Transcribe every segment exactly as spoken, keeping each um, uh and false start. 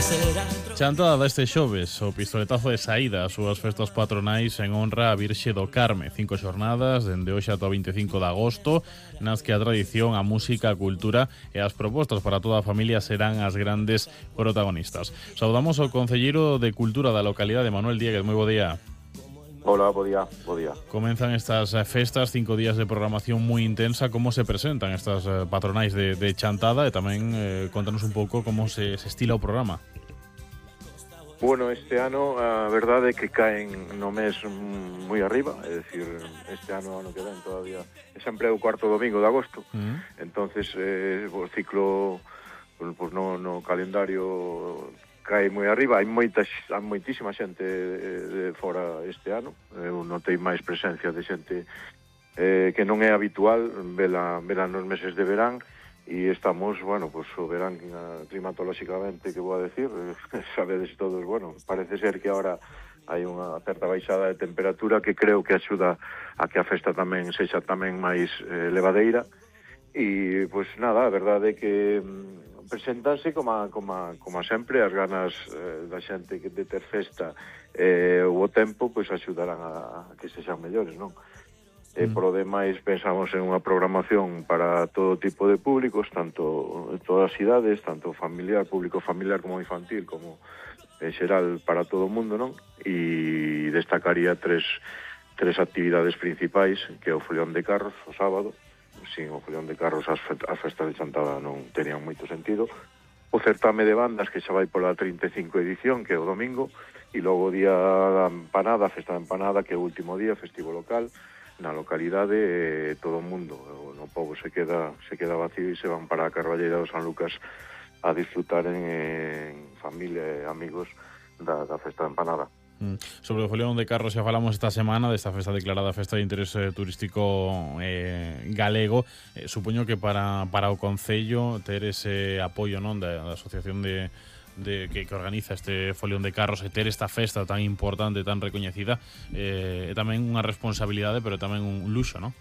Chantada deste xoves, o pistoletazo de saída ás súas festas patronais en honra a Virxe do Carme. Cinco xornadas, dende hoxe ata o vinte e cinco de agosto, nas que a tradición, a música, a cultura e as propostas para toda a familia serán as grandes protagonistas. Saudamos ao concelleiro de Cultura da localidade, Manuel Dieguez. Moi bo día. Hola, bo día, bo día. Comenzan estas festas, cinco días de programación moi intensa. Como se presentan estas patronais de, de Chantada? E tamén eh, contanos un pouco como se, se estila o programa. Bueno, este ano a verdade é que caen no mes moi arriba, é dicir, este ano, ano que ven todavía, é sempre o cuarto domingo de agosto. Mm. Entonces, eh, o ciclo, pues, no, no calendario cae moi arriba. Hai moita, hai moitísima xente de, de fora este ano. Eu notei máis presencia de xente eh, que non é habitual vela, vela nos meses de verán. E estamos, bueno, pues o verán climatolóxicamente, que vou a decir, sabedes todos, bueno, parece ser que agora hai unha certa baixada de temperatura que creo que axuda a que a festa tamén sexa tamén máis eh, levadeira. E, pois pues, nada, a verdade é que mm, presentanse como, como, como sempre, as ganas eh, da xente que de ter festa e eh, o tempo, pois pues, axudarán a, a que sexan mellores, non? E por o demais pensamos en unha programación para todo tipo de públicos, tanto en todas as idades, tanto familiar, público familiar como infantil, como en xeral para todo o mundo, non? E destacaría tres, tres actividades principais, que é o folión de carros o sábado. Sin o folión de carros as, as festas de Chantada non terían moito sentido. O certame de bandas, que xa vai pola trinta e cinco edición, que é o domingo, e logo o día da empanada, a festa da empanada, que é o último día, festivo local, na localidade, eh, todo o mundo, no pobo se queda se queda vacío e se van para a Carballeira do San Lucas a disfrutar en, en familia e amigos da, da festa da empanada. Mm. Sobre o folión de carros xa falamos esta semana desta festa declarada Festa de Interese Turístico eh, Galego. Eh, supoño que para, para o Concello ter ese apoio, non, da, da asociación de de que, que organiza este folión de carros e ter esta festa tan importante, tan recoñecida, eh, é tamén unha responsabilidade, pero tamén un luxo, non?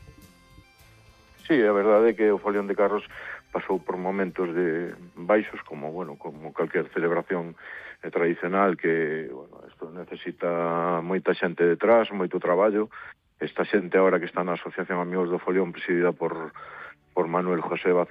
Sí, a verdade é que o folión de carros pasou por momentos de baixos, como, bueno, como calquer celebración eh, tradicional, que, bueno, isto necesita moita xente detrás, moito traballo. Esta xente agora que está na Asociación Amigos do Folión, presidida por, por Manuel José Vázquez,